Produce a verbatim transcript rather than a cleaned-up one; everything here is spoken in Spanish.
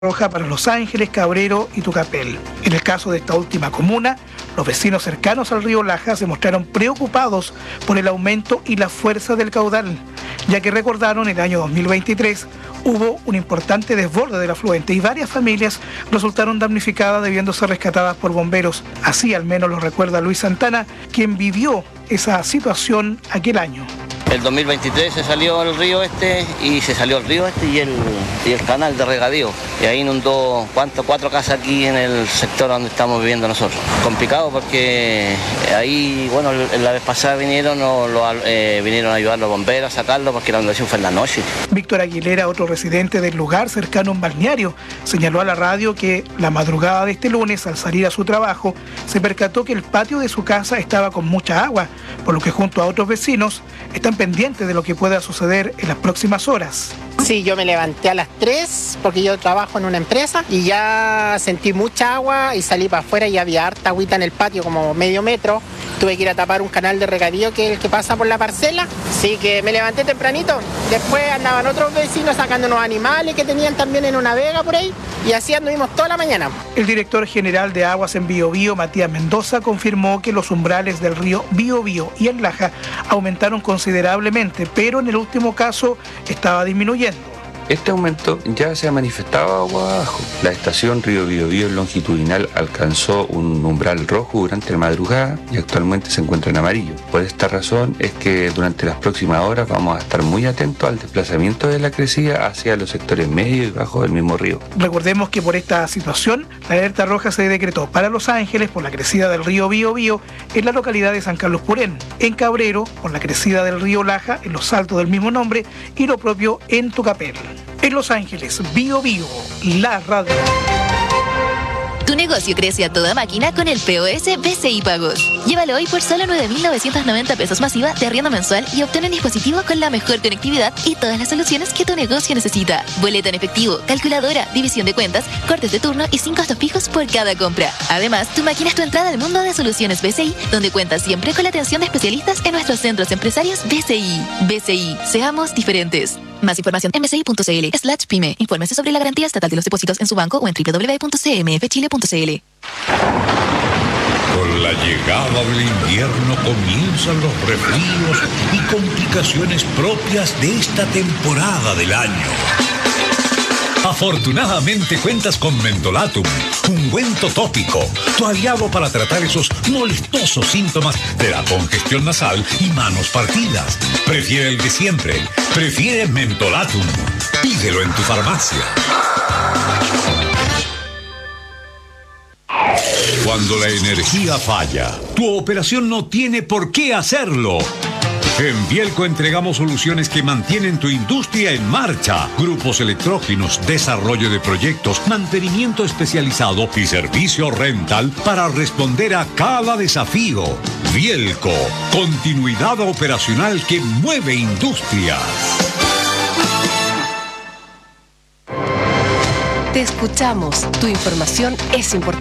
roja para Los Ángeles, Cabrero y Tucapel. En el caso de esta última comuna, los vecinos cercanos al río Laja se mostraron preocupados por el aumento y la fuerza del caudal, ya que recordaron el año dos mil veintitrés hubo un importante desborde del afluente y varias familias resultaron damnificadas debiendo ser rescatadas por bomberos. Así al menos lo recuerda Luis Santana, quien vivió esa situación aquel año. El dos mil veintitrés se salió el río este y se salió el río este y el, y el canal de regadío. Y ahí inundó ¿cuánto? cuatro casas aquí en el sector donde estamos viviendo nosotros. Complicado porque ahí, bueno, la vez pasada vinieron, o lo, eh, vinieron a ayudar los bomberos a sacarlo porque la inundación fue en la noche. Víctor Aguilera, otro residente del lugar cercano a un balneario, señaló a la radio que la madrugada de este lunes, al salir a su trabajo, se percató que el patio de su casa estaba con mucha agua, por lo que junto a otros vecinos están pendientes de lo que pueda suceder en las próximas horas. Sí, yo me levanté a las tres porque yo trabajo en una empresa y ya sentí mucha agua y salí para afuera y había harta agüita en el patio, como medio metro. Tuve que ir a tapar un canal de regadío que es el que pasa por la parcela. Así que me levanté tempranito. Después andaban otros vecinos sacando unos animales que tenían también en una vega por ahí y así anduvimos toda la mañana. El director general de Aguas en Biobío, Matías Mendoza, confirmó que los umbrales del río Biobío y el Laja aumentaron considerablemente, pero en el último caso estaba disminuyendo. Este aumento ya se ha manifestado agua abajo. La estación Río Biobío longitudinal alcanzó un umbral rojo durante la madrugada y actualmente se encuentra en amarillo. Por esta razón es que durante las próximas horas vamos a estar muy atentos al desplazamiento de la crecida hacia los sectores medios y bajos del mismo río. Recordemos que por esta situación, la alerta roja se decretó para Los Ángeles por la crecida del río Biobío en la localidad de San Carlos Purén, en Cabrero por la crecida del río Laja en los saltos del mismo nombre y lo propio en Tucapel. En Los Ángeles, Biobío, la radio. Tu negocio crece a toda máquina con el P O S B C I Pagos. Llévalo hoy por solo nueve mil novecientos noventa pesos masiva de arriendo mensual y obtén un dispositivo con la mejor conectividad y todas las soluciones que tu negocio necesita. Boleta en efectivo, calculadora, división de cuentas, cortes de turno y sin costos fijos por cada compra. Además, tu máquina es tu entrada al mundo de soluciones B C I, donde cuentas siempre con la atención de especialistas en nuestros centros empresarios B C I. B C I, seamos diferentes. Más información en bci.cl slash pyme. Infórmese sobre la garantía estatal de los depósitos en su banco o en doble u doble u doble u punto c m f chile punto c l. Con la llegada del invierno comienzan los resfríos y complicaciones propias de esta temporada del año. Afortunadamente cuentas con Mentolatum, ungüento tópico, tu aliado para tratar esos molestosos síntomas de la congestión nasal y manos partidas. Prefiere el de siempre, prefiere Mentolatum. Pídelo en tu farmacia. Cuando la energía falla, tu operación no tiene por qué hacerlo. En Bielco entregamos soluciones que mantienen tu industria en marcha. Grupos electrógenos, desarrollo de proyectos, mantenimiento especializado y servicio rental para responder a cada desafío. Bielco, continuidad operacional que mueve industrias. Te escuchamos. Tu información es importante.